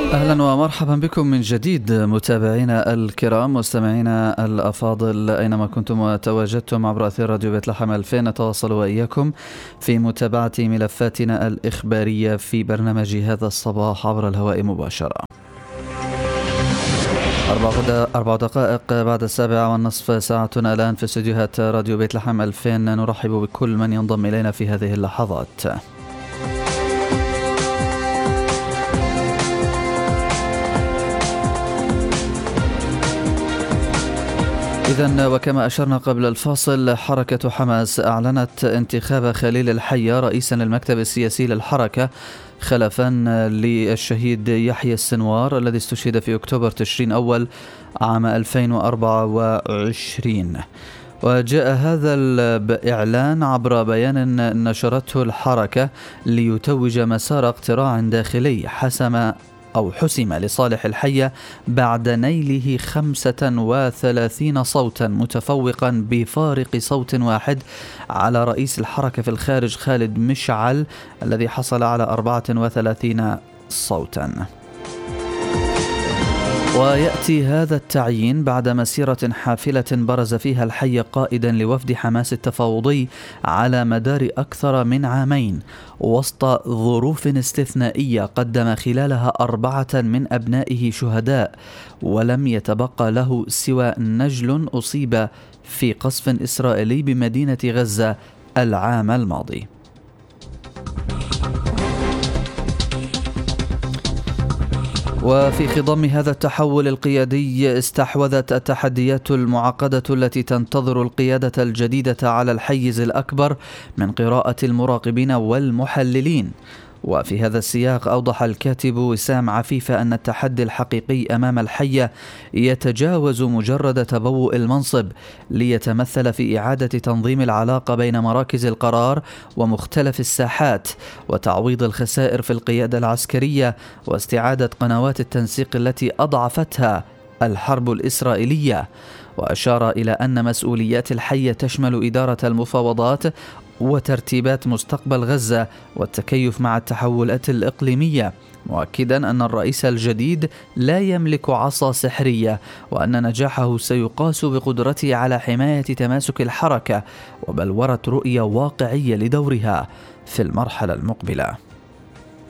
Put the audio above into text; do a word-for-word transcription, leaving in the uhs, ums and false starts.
أهلا ومرحبا بكم من جديد متابعينا الكرام مستمعينا الأفاضل أينما كنتم وتواجدتم عبر أثير راديو بيت لحم ألفين. نتواصل وإياكم في متابعة ملفاتنا الإخبارية في برنامج هذا الصباح عبر الهواء مباشرة. أربع دقائق بعد السابعة والنصف ساعتنا الآن في استديوهات راديو بيت لحم ألفين. نرحب بكل من ينضم إلينا في هذه اللحظات. إذن وكما أشرنا قبل الفاصل، حركة حماس أعلنت انتخاب خليل الحية رئيسا للمكتب السياسي للحركة خلفا للشهيد يحيى السنوار الذي استشهد في أكتوبر تشرين أول عام ألفين وأربعة وعشرين. وجاء هذا الإعلان عبر بيان نشرته الحركة ليتوج مسار اقتراع داخلي حسم أو حسم لصالح الحية بعد نيله خمسة وثلاثين صوتا متفوقا بفارق صوت واحد على رئيس الحركة في الخارج خالد مشعل الذي حصل على أربعة وثلاثين صوتا. ويأتي هذا التعيين بعد مسيرة حافلة برز فيها الحي قائدا لوفد حماس التفاوضي على مدار أكثر من عامين وسط ظروف استثنائية قدم خلالها أربعة من أبنائه شهداء، ولم يتبقى له سوى نجل أصيب في قصف إسرائيلي بمدينة غزة العام الماضي. وفي خضم هذا التحول القيادي استحوذت التحديات المعقدة التي تنتظر القيادة الجديدة على الحيز الأكبر من قراءة المراقبين والمحللين. وفي هذا السياق أوضح الكاتب وسام عفيفة أن التحدي الحقيقي أمام الحية يتجاوز مجرد تبوء المنصب، ليتمثل في إعادة تنظيم العلاقة بين مراكز القرار ومختلف الساحات، وتعويض الخسائر في القيادة العسكرية، واستعادة قنوات التنسيق التي أضعفتها الحرب الإسرائيلية. وأشار إلى أن مسؤوليات الحية تشمل إدارة المفاوضات وترتيبات مستقبل غزة والتكيف مع التحولات الإقليمية، مؤكدا أن الرئيس الجديد لا يملك عصا سحرية، وأن نجاحه سيقاس بقدرته على حماية تماسك الحركة وبلورة رؤية واقعية لدورها في المرحلة المقبلة.